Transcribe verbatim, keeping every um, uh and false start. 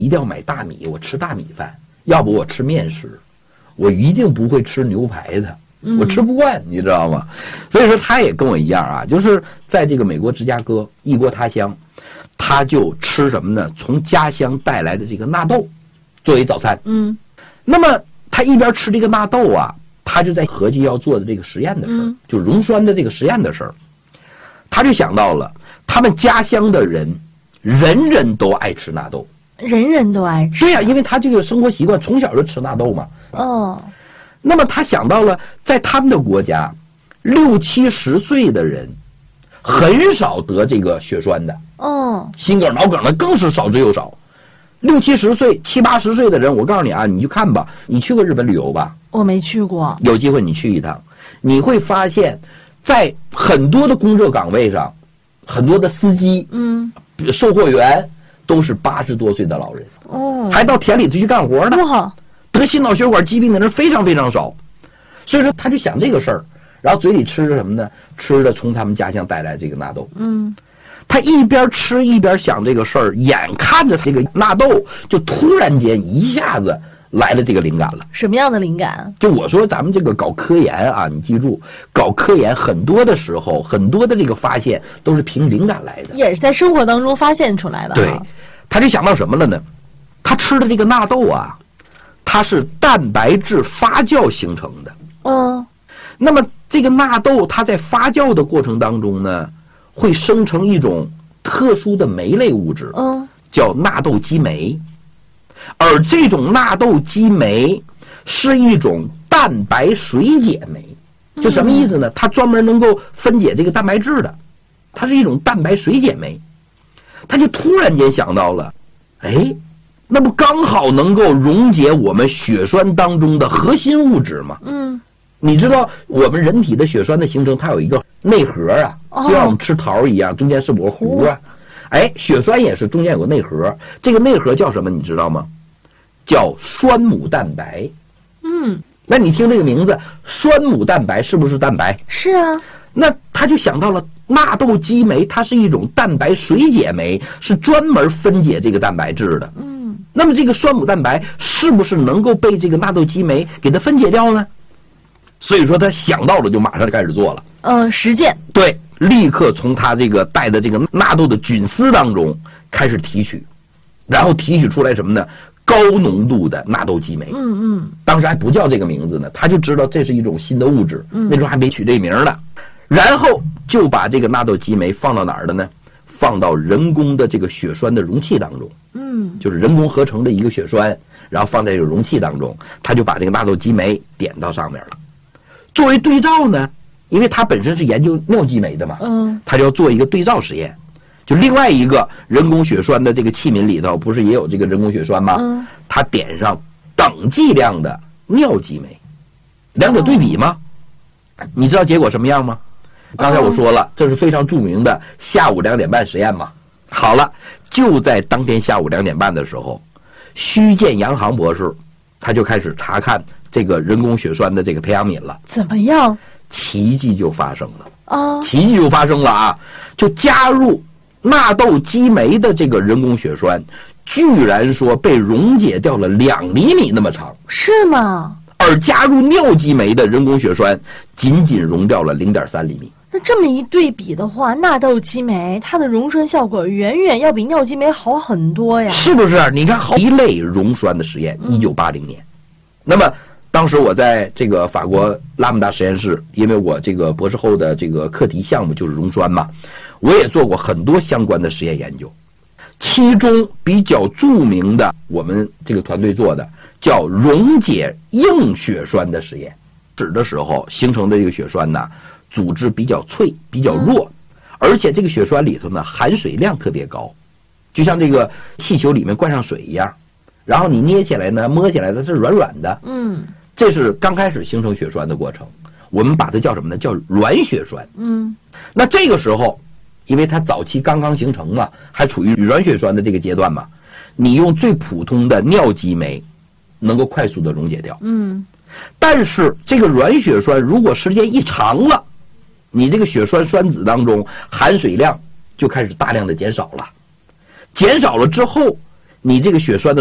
一定要买大米，我吃大米饭，要不我吃面食，我一定不会吃牛排的，我吃不惯，你知道吗？所以说他也跟我一样啊，就是在这个美国芝加哥异国他乡，他就吃什么呢？从家乡带来的这个纳豆作为早餐。嗯，那么他一边吃这个纳豆啊，他就在合计要做的这个实验的事儿、嗯，就溶栓的这个实验的事儿。他就想到了，他们家乡的人人人都爱吃纳豆， 人人都爱吃。 对呀、啊，因为他这个生活习惯从小就吃纳豆嘛。 哦， 那么他想到了，在他们的国家，六七十岁的人很少得这个血栓的。哦，心梗、脑梗的更是少之又少。六七十岁、七八十岁的人，我告诉你啊，你去看吧，你去过日本旅游吧？ 我没去过。 有机会你去一趟，你会发现，在很多的工作岗位上，很多的司机、嗯，售货员都是八十多岁的老人。哦，还到田里头去干活呢。哇，得心脑血管疾病的人非常非常少。所以说，他就想这个事儿，然后嘴里吃着什么呢？吃的从他们家乡带来这个纳豆。嗯。他一边吃一边想这个事儿，眼看着这个纳豆就突然间一下子来了这个灵感了。 什么样的灵感？ 就我说咱们这个搞科研啊，你记住，搞科研很多的时候，很多的这个发现都是凭灵感来的， 也是在生活当中发现出来的。 对，他就想到什么了呢？他吃的这个纳豆啊，它是蛋白质发酵形成的。嗯，那么这个纳豆它在发酵的过程当中呢，会生成一种特殊的酶类物质，嗯，叫纳豆激酶。而这种纳豆激酶是一种蛋白水解酶，就什么意思呢？它专门能够分解这个蛋白质的，它是一种蛋白水解酶。他就突然间想到了，哎，那不刚好能够溶解我们血栓当中的核心物质吗？嗯。你知道我们人体的血栓的形成，它有一个内核啊，就像我们吃桃一样，中间是膜糊啊。哎，血栓也是中间有个内核，这个内核叫什么？你知道吗？叫栓母蛋白。嗯，那你听这个名字，栓母蛋白是不是蛋白？ 是啊。 那他就想到了纳豆激酶，它是一种蛋白水解酶，是专门分解这个蛋白质的。嗯，那么这个栓母蛋白是不是能够被这个纳豆激酶给它分解掉呢？所以说他想到了就马上就开始做了。 呃，实践。 对，立刻从他这个带的这个纳豆的菌丝当中开始提取，然后提取出来什么呢？高浓度的纳豆激酶。嗯嗯。当时还不叫这个名字呢，他就知道这是一种新的物质，嗯、那时候还没取这名呢。然后就把这个纳豆激酶放到哪儿了呢？放到人工的这个血栓的容器当中。嗯，就是人工合成的一个血栓，然后放在这个容器当中，他就把这个纳豆激酶点到上面了。作为对照呢，因为他本身是研究尿激酶的嘛，嗯，他就要做一个对照实验。就另外一个人工血栓的这个器皿里头，不是也有这个人工血栓吗？嗯，他点上等剂量的尿激酶，两者对比吗？哦、你知道结果什么样吗？刚才我说了，这是非常著名的下午两点半实验嘛。好了，就在当天下午两点半的时候，须见洋行博士他就开始查看这个人工血栓的这个培养皿了。 怎么样？ 奇迹就发生了啊！奇迹就发生了啊！就加入纳豆激酶的这个人工血栓，居然说被溶解掉了两厘米那么长。 是吗？ 而加入尿激酶的人工血栓，仅仅溶掉了零点三厘米。 那这么一对比的话，纳豆激酶它的溶栓效果远远要比尿激酶好很多呀， 是不是？你看，好一类溶栓的实验，一九八零年，嗯、那么当时我在这个法国拉姆达实验室，因为我这个博士后的这个课题项目就是溶栓嘛，我也做过很多相关的实验研究，其中比较著名的，我们这个团队做的叫溶解硬血栓的实验，指的时候形成的这个血栓呢，组织比较脆，比较弱，而且这个血栓里头呢含水量特别高，就像这个气球里面灌上水一样，然后你捏起来呢，摸起来它是软软的。嗯，这是刚开始形成血栓的过程，我们把它叫什么呢？叫软血栓。嗯，那这个时候，因为它早期刚刚形成嘛，还处于软血栓的这个阶段嘛，你用最普通的尿激酶能够快速的溶解掉。嗯，但是这个软血栓如果时间一长了，你这个血栓栓子当中含水量就开始大量的减少了，减少了之后， 你这个血栓的